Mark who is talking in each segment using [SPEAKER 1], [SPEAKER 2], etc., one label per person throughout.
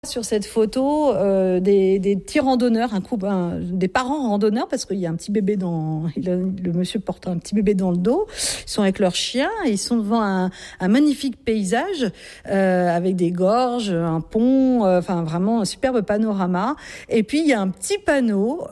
[SPEAKER 1] Sur cette photo, des petits randonneurs, des parents randonneurs, parce qu'il y a un petit bébé le monsieur porte un petit bébé dans le dos. Ils sont avec leur chien, ils sont devant un magnifique paysage avec des gorges, un pont, vraiment un superbe panorama. Et puis il y a un petit panneau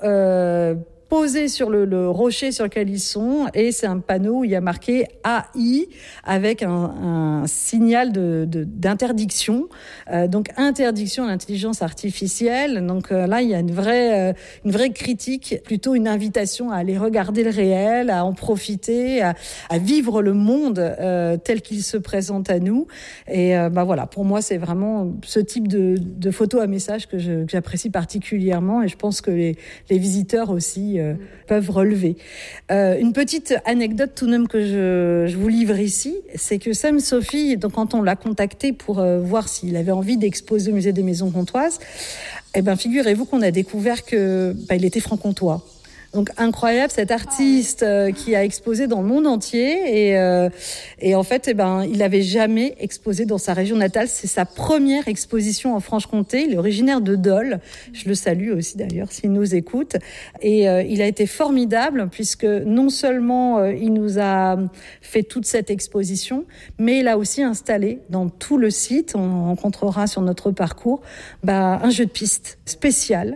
[SPEAKER 1] posé sur le rocher sur lequel ils sont, et c'est un panneau où il y a marqué AI avec un signal d'interdiction, donc interdiction à l'intelligence artificielle. Donc là, il y a une vraie critique, plutôt une invitation à aller regarder le réel, à en profiter, à vivre le monde tel qu'il se présente à nous. Et voilà, pour moi, c'est vraiment ce type de photo à message que j'apprécie particulièrement, et je pense que les visiteurs aussi peuvent relever. Une petite anecdote tout de même que je vous livre ici, c'est que Sam Sophie, donc quand on l'a contacté pour voir s'il avait envie d'exposer au musée des Maisons Comtoises, figurez-vous qu'on a découvert que il était franc-comtois. Donc incroyable, cet artiste qui a exposé dans le monde entier, et en fait il n'avait jamais exposé dans sa région natale. C'est sa première exposition en Franche-Comté. Il est originaire de Dole. Je le salue aussi d'ailleurs s'il nous écoute. Et il a été formidable, puisque non seulement il nous a fait toute cette exposition, mais il a aussi installé dans tout le site, on rencontrera sur notre parcours, un jeu de piste spécial,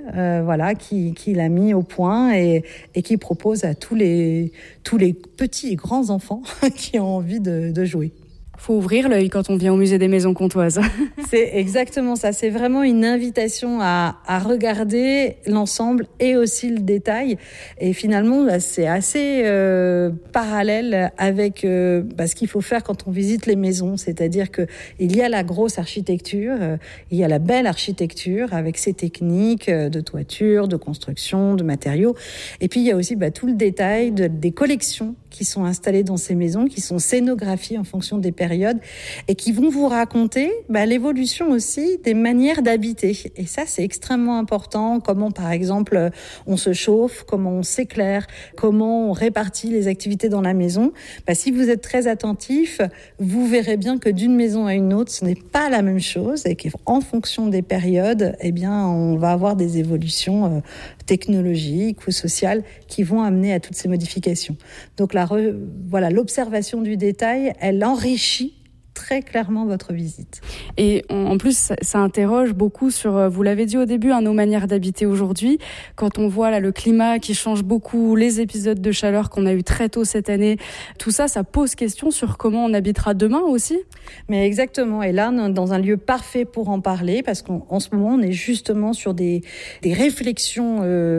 [SPEAKER 1] qu'il a mis au point et qui propose à tous les petits et grands enfants qui ont envie de jouer.
[SPEAKER 2] Faut ouvrir l'œil quand on vient au musée des Maisons Comtoises.
[SPEAKER 1] C'est exactement ça. C'est vraiment une invitation à regarder l'ensemble et aussi le détail. Et finalement, là, c'est assez parallèle avec ce qu'il faut faire quand on visite les maisons. C'est-à-dire que il y a la grosse architecture, il y a la belle architecture avec ses techniques de toiture, de construction, de matériaux. Et puis il y a aussi tout le détail des collections qui sont installées dans ces maisons, qui sont scénographiées en fonction des périodes, et qui vont vous raconter l'évolution aussi des manières d'habiter. Et ça, c'est extrêmement important. Comment, par exemple, on se chauffe, comment on s'éclaire, comment on répartit les activités dans la maison. Si vous êtes très attentif, vous verrez bien que d'une maison à une autre, ce n'est pas la même chose, et qu'en fonction des périodes, on va avoir des évolutions technologiques ou sociales qui vont amener à toutes ces modifications. Donc l'observation du détail, elle enrichit très clairement votre visite.
[SPEAKER 2] Et en plus, ça interroge beaucoup sur, vous l'avez dit au début, nos manières d'habiter aujourd'hui. Quand on voit le climat qui change beaucoup, les épisodes de chaleur qu'on a eu très tôt cette année, tout ça, ça pose question sur comment on habitera demain aussi.
[SPEAKER 1] Mais exactement. Et là, on est dans un lieu parfait pour en parler, parce qu'en ce moment, on est justement sur des réflexions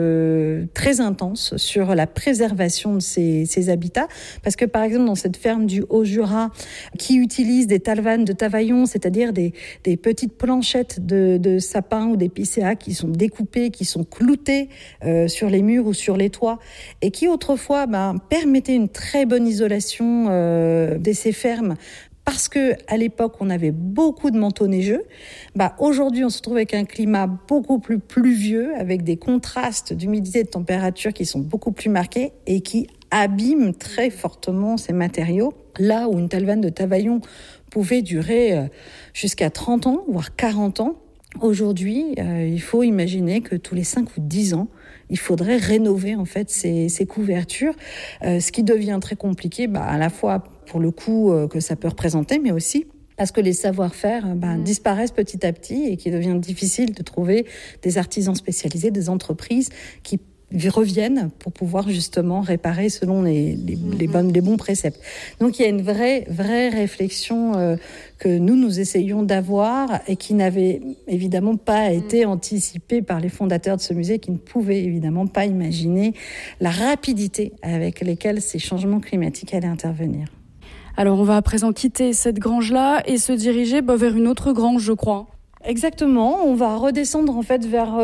[SPEAKER 1] très intenses sur la préservation de ces habitats. Parce que, par exemple, dans cette ferme du Haut-Jura, qui utilise des talvanes de Tavaillon, c'est-à-dire des petites planchettes de sapins ou d'épicéas qui sont découpées, qui sont cloutées sur les murs ou sur les toits, et qui autrefois permettaient une très bonne isolation de ces fermes. Parce que à l'époque, on avait beaucoup de manteaux neigeux. Aujourd'hui, on se trouve avec un climat beaucoup plus pluvieux, avec des contrastes d'humidité et de température qui sont beaucoup plus marqués et qui abîment très fortement ces matériaux. Là où une talvane de Tavaillon pouvait durer jusqu'à 30 ans, voire 40 ans, aujourd'hui, il faut imaginer que tous les 5 ou 10 ans, il faudrait rénover en fait ces couvertures, ce qui devient très compliqué, à la fois pour le coût que ça peut représenter, mais aussi parce que les savoir-faire disparaissent petit à petit, et qu'il devient difficile de trouver des artisans spécialisés, des entreprises qui reviennent pour pouvoir justement réparer selon les bons préceptes. Donc il y a une vraie réflexion que nous essayons d'avoir, et qui n'avait évidemment pas été anticipée par les fondateurs de ce musée, qui ne pouvaient évidemment pas imaginer la rapidité avec laquelle ces changements climatiques allaient intervenir.
[SPEAKER 2] Alors on va à présent quitter cette grange-là et se diriger vers une autre grange, je crois.
[SPEAKER 1] Exactement, on va redescendre en fait vers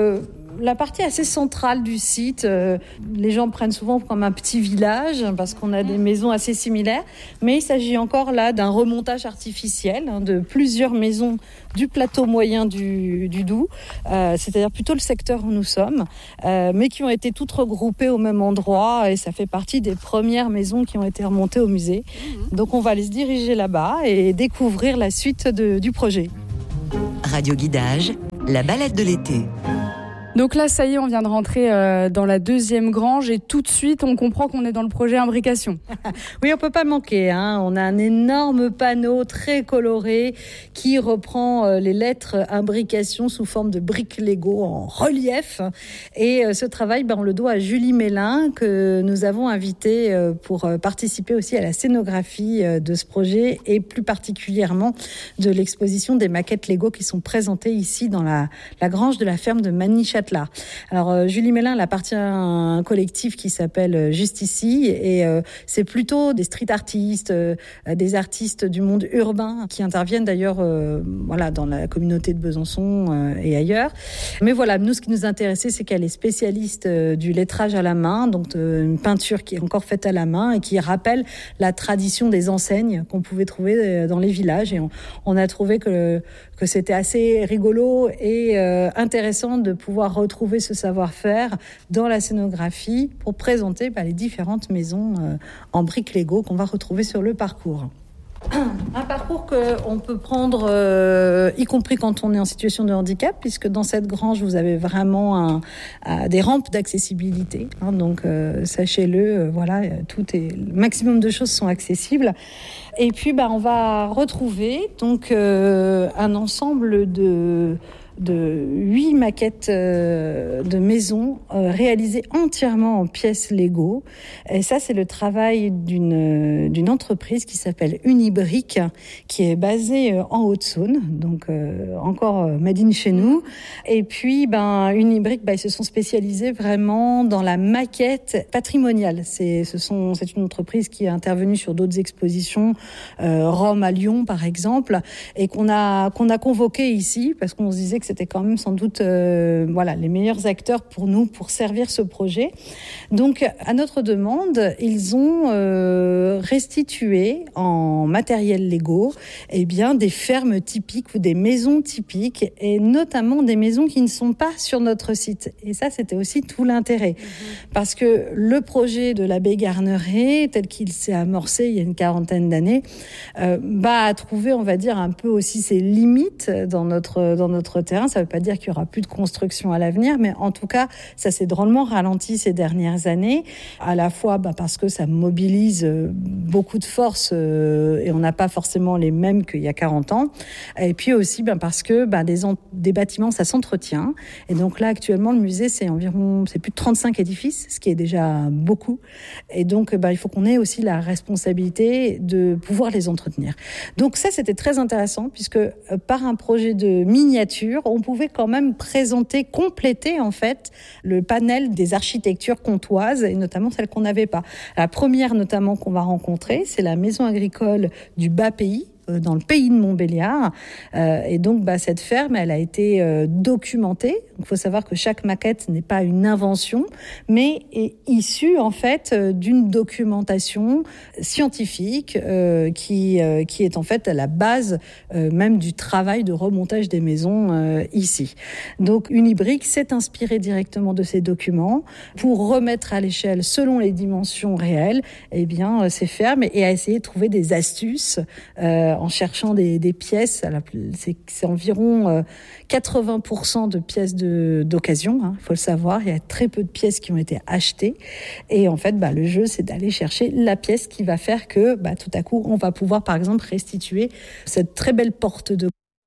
[SPEAKER 1] la partie assez centrale du site. Les gens prennent souvent comme un petit village, parce qu'on a des maisons assez similaires, mais il s'agit encore là d'un remontage artificiel de plusieurs maisons du plateau moyen du Doubs, c'est-à-dire plutôt le secteur où nous sommes, mais qui ont été toutes regroupées au même endroit, et ça fait partie des premières maisons qui ont été remontées au musée. Donc on va aller se diriger là-bas et découvrir la suite du projet.
[SPEAKER 3] Radio Guidage, la balade de l'été.
[SPEAKER 2] Donc là, ça y est, on vient de rentrer dans la deuxième grange et tout de suite, on comprend qu'on est dans le projet imbrication.
[SPEAKER 1] Oui, on peut pas manquer. On a un énorme panneau très coloré qui reprend les lettres imbrication sous forme de briques Lego en relief. Et ce travail, on le doit à Julie Mélin, que nous avons invitée pour participer aussi à la scénographie de ce projet et plus particulièrement de l'exposition des maquettes Lego qui sont présentées ici dans la grange de la ferme de Magny-Châtelard. Alors Julie Mélin, elle appartient à un collectif qui s'appelle Juste Ici et c'est plutôt des street artistes, des artistes du monde urbain qui interviennent d'ailleurs dans la communauté de Besançon et ailleurs. Mais voilà, nous ce qui nous intéressait, c'est qu'elle est spécialiste du lettrage à la main, donc une peinture qui est encore faite à la main et qui rappelle la tradition des enseignes qu'on pouvait trouver dans les villages. Et on a trouvé que c'était assez rigolo et intéressant de pouvoir retrouver ce savoir-faire dans la scénographie pour présenter les différentes maisons en briques Lego qu'on va retrouver sur le parcours. Un parcours qu'on peut prendre, y compris quand on est en situation de handicap, puisque dans cette grange, vous avez vraiment des rampes d'accessibilité. Donc, sachez-le, le maximum de choses sont accessibles. Et puis, on va retrouver donc un ensemble de 8 maquettes de maisons réalisées entièrement en pièces Lego. Et ça, c'est le travail d'une entreprise qui s'appelle Unibrick, qui est basée en Haute-Saône, donc encore made in chez nous. Et puis, Unibrick, ils se sont spécialisés vraiment dans la maquette patrimoniale. C'est une entreprise qui est intervenue sur d'autres expositions, Rome à Lyon, par exemple, et qu'on a convoqué ici parce qu'on se disait que c'était quand même sans doute les meilleurs acteurs pour nous pour servir ce projet. Donc à notre demande, ils ont restitué en matériel Lego des fermes typiques ou des maisons typiques et notamment des maisons qui ne sont pas sur notre site. Et ça, c'était aussi tout l'intérêt. Parce que le projet de l'abbé Garneret, tel qu'il s'est amorcé il y a une quarantaine d'années, a trouvé, on va dire, un peu aussi ses limites dans notre terrain. Ça ne veut pas dire qu'il n'y aura plus de construction à l'avenir, mais en tout cas, ça s'est drôlement ralenti ces dernières années, à la fois parce que ça mobilise beaucoup de forces et on n'a pas forcément les mêmes qu'il y a 40 ans, et puis aussi parce que des bâtiments, ça s'entretient. Et donc là, actuellement, le musée, c'est plus de 35 édifices, ce qui est déjà beaucoup. Et donc, il faut qu'on ait aussi la responsabilité de pouvoir les entretenir. Donc ça, c'était très intéressant, puisque par un projet de miniature, on pouvait quand même compléter en fait le panel des architectures comtoises et notamment celles qu'on n'avait pas. La première notamment qu'on va rencontrer, c'est la maison agricole du Bas-Pays, dans le pays de Montbéliard. Et donc, cette ferme, elle a été documentée. Il faut savoir que chaque maquette n'est pas une invention, mais est issue, en fait, d'une documentation scientifique qui est, en fait, à la base même du travail de remontage des maisons ici. Donc, Unibrick s'est inspiré directement de ces documents pour remettre à l'échelle, selon les dimensions réelles, ces fermes et à essayer de trouver des astuces en cherchant des pièces. C'est environ 80% de pièces d'occasion, il faut le savoir. Il y a très peu de pièces qui ont été achetées. Et en fait, le jeu, c'est d'aller chercher la pièce qui va faire que tout à coup, on va pouvoir, par exemple, restituer cette très belle porte de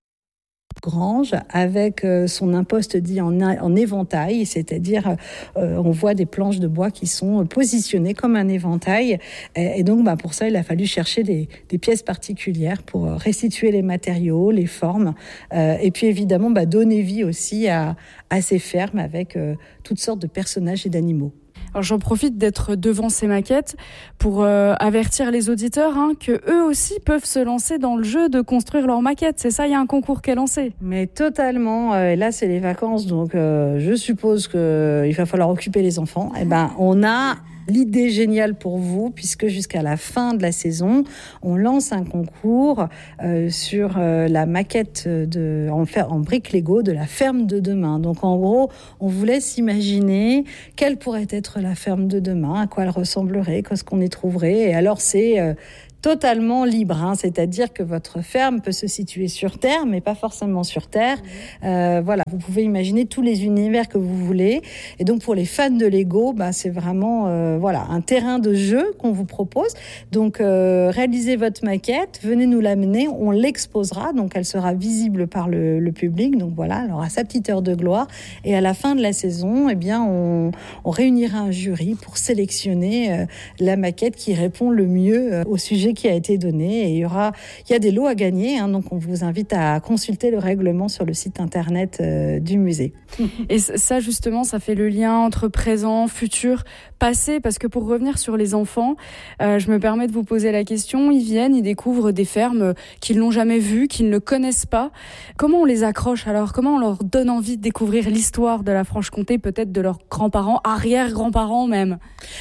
[SPEAKER 1] grange avec son imposte dit en éventail, c'est-à-dire on voit des planches de bois qui sont positionnées comme un éventail et donc pour ça il a fallu chercher des pièces particulières pour restituer les matériaux, les formes et puis évidemment donner vie aussi à ces fermes avec toutes sortes de personnages et d'animaux.
[SPEAKER 2] Alors j'en profite d'être devant ces maquettes pour avertir les auditeurs que eux aussi peuvent se lancer dans le jeu de construire leurs maquettes. C'est ça, il y a un concours qui est lancé.
[SPEAKER 1] Mais totalement. Là, c'est les vacances, donc je suppose qu'il va falloir occuper les enfants. On a l'idée géniale pour vous, puisque jusqu'à la fin de la saison, on lance un concours sur la maquette en briques Lego de la ferme de demain. Donc en gros, on vous laisse imaginer quelle pourrait être la ferme de demain, à quoi elle ressemblerait, qu'est-ce qu'on y trouverait. Et alors c'est totalement libre, c'est-à-dire que votre ferme peut se situer sur terre, mais pas forcément sur terre. Voilà, vous pouvez imaginer tous les univers que vous voulez. Et donc pour les fans de Lego, c'est vraiment un terrain de jeu qu'on vous propose. Donc réalisez votre maquette, venez nous l'amener, on l'exposera, donc elle sera visible par le public. Donc voilà, elle aura sa petite heure de gloire. Et à la fin de la saison, on réunira un jury pour sélectionner la maquette qui répond le mieux au sujet qui a été donné. Et il y a des lots à gagner, donc on vous invite à consulter le règlement sur le site internet du musée.
[SPEAKER 2] Et ça, justement, ça fait le lien entre présent, futur, passé, parce que pour revenir sur les enfants, je me permets de vous poser la question. Ils viennent, ils découvrent des fermes qu'ils n'ont jamais vues, qu'ils ne connaissent pas. Comment on les accroche alors ? Comment on leur donne envie de découvrir l'histoire de la Franche-Comté, peut-être de leurs grands-parents, arrière-grands-parents même ?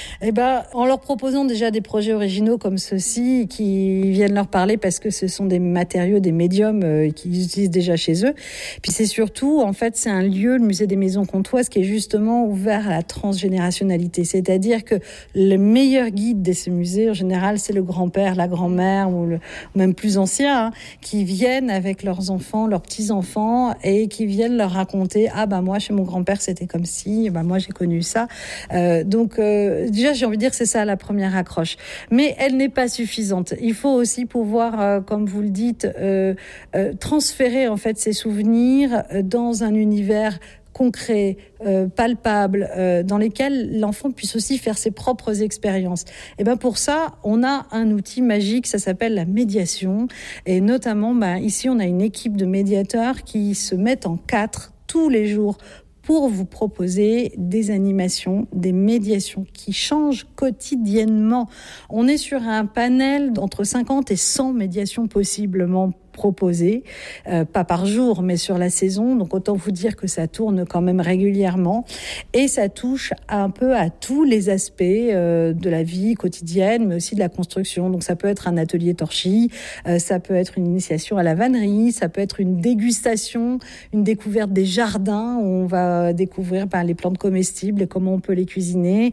[SPEAKER 1] En leur proposant déjà des projets originaux comme ceux-ci, qui viennent leur parler parce que ce sont des matériaux, des médiums qu'ils utilisent déjà chez eux. Puis c'est surtout, en fait, c'est un lieu, le musée des Maisons Comtoises, qui est justement ouvert à la transgénérationnalité. C'est-à-dire que le meilleur guide de ce musée, en général, c'est le grand-père, la grand-mère, ou même plus ancien, qui viennent avec leurs enfants, leurs petits-enfants, et qui viennent leur raconter, moi, chez mon grand-père, c'était comme ci, moi, j'ai connu ça. Donc, déjà, j'ai envie de dire que c'est ça la première accroche. Mais elle n'est pas suffisante. Il faut aussi pouvoir, comme vous le dites, transférer, en fait, ces souvenirs dans un univers concret, palpable, dans lesquels l'enfant puisse aussi faire ses propres expériences. Et pour ça, on a un outil magique, ça s'appelle la médiation. Et notamment, ici, on a une équipe de médiateurs qui se mettent en 4 tous les jours pour vous proposer des animations, des médiations qui changent quotidiennement. On est sur un panel d'entre 50 et 100 médiations possiblement proposées, pas par jour, mais sur la saison. Donc autant vous dire que ça tourne quand même régulièrement et ça touche un peu à tous les aspects de la vie quotidienne, mais aussi de la construction. Donc ça peut être un atelier torchis, ça peut être une initiation à la vannerie, ça peut être une dégustation, une découverte des jardins où on va découvrir les plantes comestibles et comment on peut les cuisiner.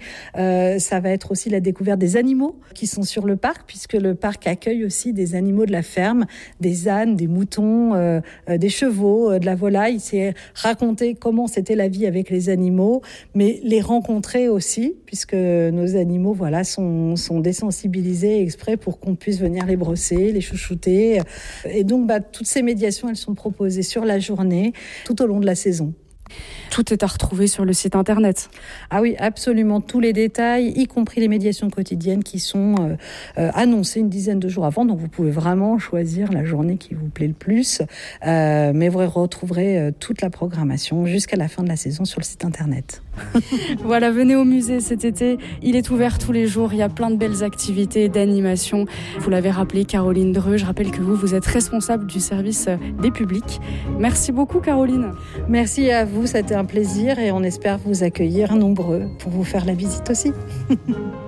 [SPEAKER 1] Ça va être aussi la découverte des animaux qui sont sur le parc, puisque le parc accueille aussi des animaux de la ferme, des ânes, des moutons, des chevaux, de la volaille. C'est raconter comment c'était la vie avec les animaux, mais les rencontrer aussi, puisque nos animaux sont désensibilisés exprès pour qu'on puisse venir les brosser, les chouchouter. Et donc, toutes ces médiations, elles sont proposées sur la journée, tout au long de la saison.
[SPEAKER 2] Tout est à retrouver sur le site internet.
[SPEAKER 1] Ah oui, absolument, tous les détails, y compris les médiations quotidiennes qui sont annoncées une dizaine de jours avant. Donc vous pouvez vraiment choisir la journée qui vous plaît le plus. Mais vous retrouverez toute la programmation jusqu'à la fin de la saison sur le site internet.
[SPEAKER 2] Voilà, venez au musée cet été. Il est ouvert tous les jours. Il y a plein de belles activités, d'animation. Vous l'avez rappelé, Caroline Dreux. Je rappelle que vous êtes responsable du service des publics. Merci beaucoup, Caroline.
[SPEAKER 1] Merci à vous, c'était un plaisir et on espère vous accueillir nombreux pour vous faire la visite aussi.